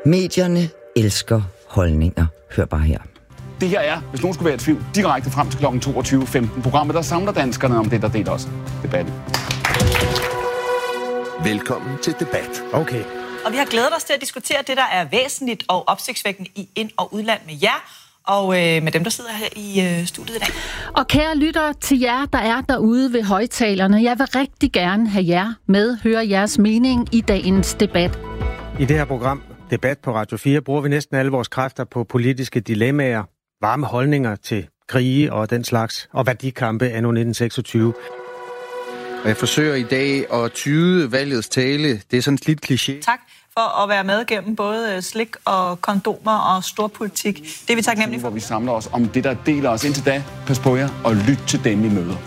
Medierne elsker holdninger. Hør bare her. Det her er, hvis nogen skulle være i tvivl, direkte frem til kl. 22.15. Programmet, der samler danskerne om det, der deler os. Debatten. Velkommen til debat. Okay. Og vi har glædet os til at diskutere det, der er væsentligt og opsigtsvækkende i ind- og udland med jer, og med dem, der sidder her i studiet i dag. Og kære lyttere, til jer, der er derude ved højtalerne, jeg vil rigtig gerne have jer med, høre jeres mening i dagens debat. I det her program, Debat på Radio 4, bruger vi næsten alle vores kræfter på politiske dilemmaer, varme holdninger til krige og den slags, og værdikampe anno 1926. Og jeg forsøger i dag at tyde valgets tale. Det er sådan lidt kliché. Tak for at være med gennem både slik og kondomer og storpolitik. Det er vi taknemmelige for. Hvor vi samler os om det, der deler os. Indtil da, pas på jer og lyt til dem, I møder.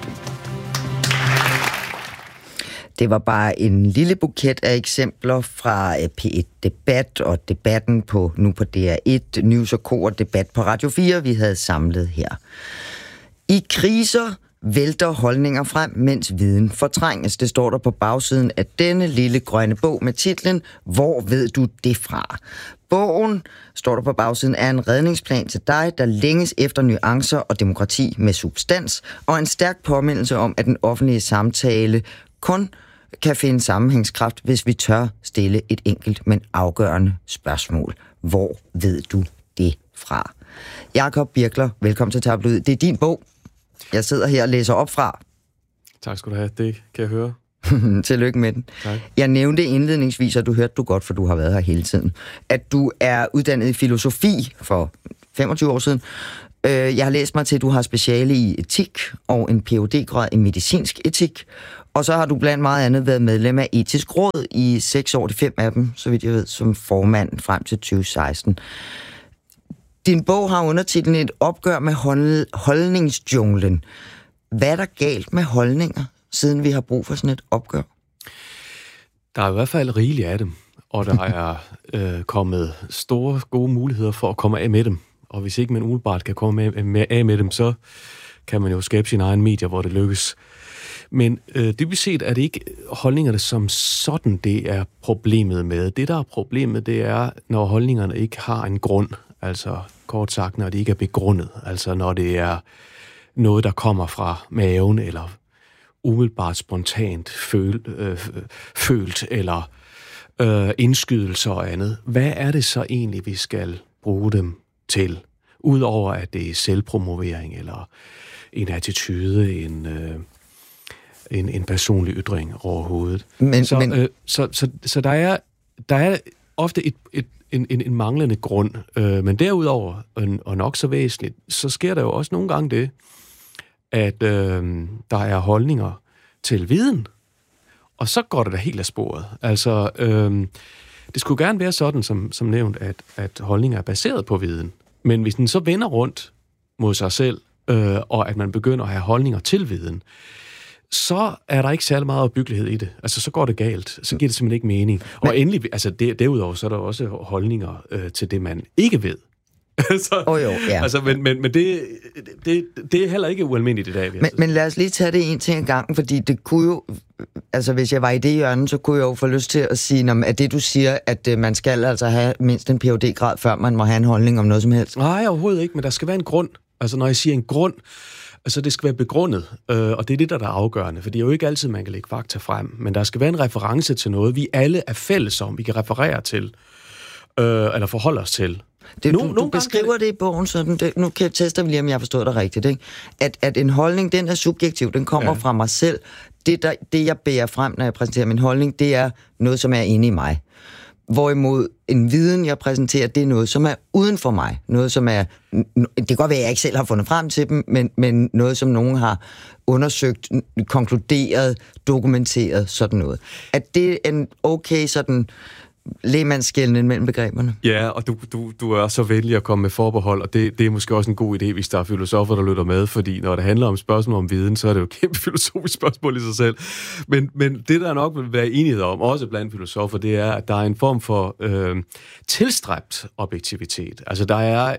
Det var bare en lille buket af eksempler fra P1 Debat og debatten på DR1, News og Co. og debat på Radio 4, vi havde samlet her. I kriser vælter holdninger frem, mens viden fortrænges. Det står der på bagsiden af denne lille grønne bog med titlen Hvor ved du det fra? Bogen, står der på bagsiden, er en redningsplan til dig, der længes efter nuancer og demokrati med substans, og en stærk påmindelse om, at den offentlige samtale kun kan finde sammenhængskraft, hvis vi tør stille et enkelt, men afgørende spørgsmål. Hvor ved du det fra? Jakob Birkler, velkommen til Tabloid. Det er din bog. Jeg sidder her og læser op fra. Tak skal du have. Det kan jeg høre. Tillykke med den. Tak. Jeg nævnte indledningsvis, og du hørte du godt, for du har været her hele tiden, at du er uddannet i filosofi for 25 år siden. Jeg har læst mig til, at du har speciale i etik og en Ph.D.-grad i medicinsk etik. Og så har du blandt meget andet været medlem af Etisk Råd i 6 år, de 5 af dem, så vidt jeg ved, som formand frem til 2016. Din bog har undertitlen Et opgør med holdningsjunglen. Hvad er der galt med holdninger, siden vi har brug for sådan et opgør? Der er i hvert fald rigeligt af dem, og der er kommet store, gode muligheder for at komme af med dem. Og hvis ikke man umiddelbart kan komme af med dem, så kan man jo skabe sin egen medier, hvor det lykkes. Men dybest set er det ikke holdningerne som sådan, det er problemet med. Det, der er problemet, det er, når holdningerne ikke har en grund. Altså kort sagt, når det ikke er begrundet. Altså når det er noget, der kommer fra maven, eller umiddelbart spontant følt, eller indskydelser og andet. Hvad er det så egentlig, vi skal bruge dem til? Udover at det er selvpromovering, eller en attitude, en personlig ytring overhovedet. Så der er ofte en manglende grund. Men derudover, og nok så væsentligt, så sker der jo også nogle gange det, at der er holdninger til viden, og så går det da helt af sporet. Altså, det skulle gerne være sådan, som nævnt, at holdninger er baseret på viden. Men hvis den så vender rundt mod sig selv, og at man begynder at have holdninger til viden, så er der ikke særlig meget opbyggelighed i det. Altså, så går det galt. Så giver det simpelthen ikke mening. Og endelig, altså derudover, så er der også holdninger til det, man ikke ved. Altså, men det er heller ikke ualmindeligt i dag. Men lad os lige tage det en ting ad gangen, fordi det kunne jo, altså hvis jeg var i det hjørne, så kunne jeg jo få lyst til at sige, at det du siger, at man skal altså have mindst en Ph.D.-grad, før man må have en holdning om noget som helst. Nej, overhovedet ikke, men der skal være en grund. Altså når jeg siger en grund, altså det skal være begrundet, og det er det, der er afgørende, for det er jo ikke altid, man kan lægge fakta frem, men der skal være en reference til noget, vi alle er fælles om, vi kan referere til, eller forholde os til. Du beskriver det i bogen sådan, nu tester vi lige, om jeg forstår det rigtigt, ikke? At en holdning, den er subjektiv, den kommer fra mig selv. Det, jeg bærer frem, når jeg præsenterer min holdning, det er noget, som er inde i mig. Hvorimod en viden, jeg præsenterer, det er noget, som er uden for mig. Noget, som er... Det kan godt være, at jeg ikke selv har fundet frem til dem, men noget, som nogen har undersøgt, konkluderet, dokumenteret, sådan noget. At det er en okay sådan lægmandsskelnen mellem begreberne. Ja, og du er så venlig at komme med forbehold, og det er måske også en god idé, hvis der er filosofer, der lytter med, fordi når det handler om spørgsmål om viden, så er det jo et kæmpe filosofisk spørgsmål i sig selv. Men det, der nok vil være enighed om, også blandt filosofer, det er, at der er en form for tilstræbt objektivitet. Altså der er...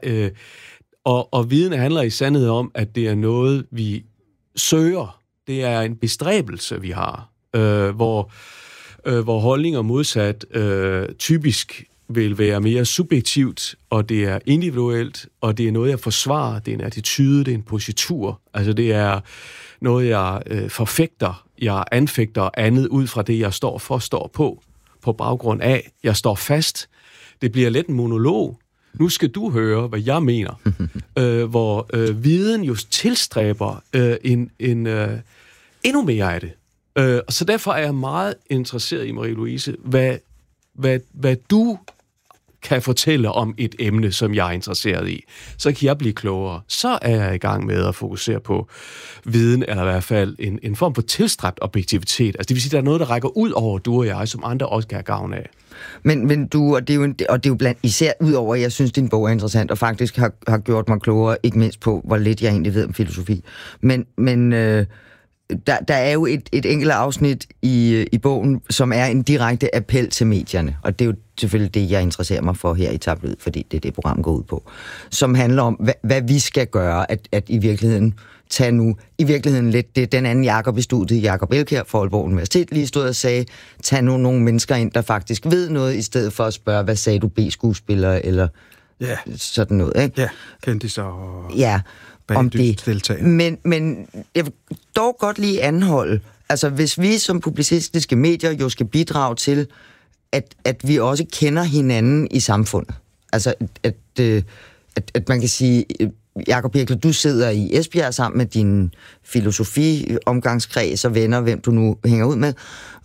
Og viden handler i sandhed om, at det er noget, vi søger. Det er en bestræbelse, vi har, hvor holdninger modsat typisk vil være mere subjektivt, og det er individuelt, og det er noget, jeg forsvarer, det er en attitude, det er en positur. Altså det er noget, jeg forfægter, jeg anfægter andet ud fra det, jeg står på baggrund af. Jeg står fast. Det bliver let en monolog. Nu skal du høre, hvad jeg mener. Hvor viden jo tilstræber endnu mere af det. Og så derfor er jeg meget interesseret i, Marie-Louise, hvad du kan fortælle om et emne, som jeg er interesseret i. Så kan jeg blive klogere. Så er jeg i gang med at fokusere på viden, eller i hvert fald en form for tilstræbt objektivitet. Altså det vil sige, at der er noget, der rækker ud over du og jeg, som andre også kan have gavn af. Men du, og det er jo blandt, især ud over, jeg synes, din bog er interessant, og faktisk har gjort mig klogere, ikke mindst på, hvor lidt jeg egentlig ved om filosofi. Men der er jo et enkelt afsnit i bogen, som er en direkte appel til medierne, og det er jo selvfølgelig det, jeg interesserer mig for her i Tabloid, fordi det er det, programmet går ud på, som handler om, hvad vi skal gøre, at i virkeligheden tage nu, i virkeligheden lidt, det er den anden Jakob i studiet, Jakob Elkjær fra Aalborg Universitet, lige stod og sagde, tag nu nogle mennesker ind, der faktisk ved noget, i stedet for at spørge, hvad sagde du, B-skuespiller, eller sådan noget, ikke? Ja, kendiser og... Ja, om det. Men jeg vil dog godt lige anholde, altså hvis vi som publicistiske medier jo skal bidrage til, at vi også kender hinanden i samfundet. Altså, at man kan sige, Jakob Birkel, du sidder i Esbjerg sammen med din filosofi-omgangskreds og venner, hvem du nu hænger ud med.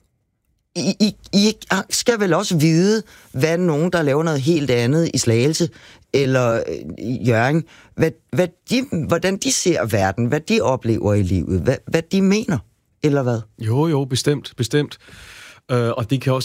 I skal vel også vide, hvad nogen, der laver noget helt andet i Slagelse eller Hjørring, hvordan de ser verden, hvad de oplever i livet, hvad de mener, eller hvad? Jo, bestemt. Og det kan også